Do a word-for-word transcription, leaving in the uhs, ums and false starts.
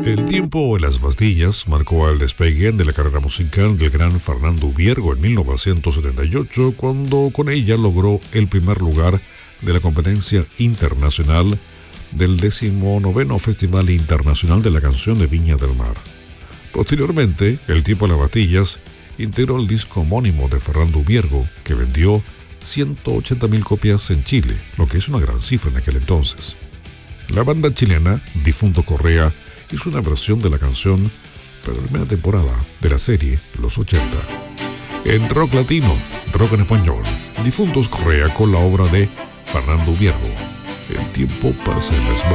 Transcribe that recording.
El tiempo en las Bastillas marcó el despegue de la carrera musical del gran Fernando Ubiergo en mil novecientos setenta y ocho, cuando con ella logró el primer lugar de la competencia internacional del decimonoveno Festival Internacional de la Canción de Viña del Mar. Posteriormente, el tiempo en las Bastillas integró el disco homónimo de Fernando Ubiergo, que vendió ciento ochenta mil copias en Chile, lo que es una gran cifra en aquel entonces. La banda chilena Difunto Correa hizo una versión de la canción para la primera temporada de la serie Los ochenta. En rock latino, rock en español, Difuntos Correa con la obra de Fernando Ubiergo, El tiempo pasa en las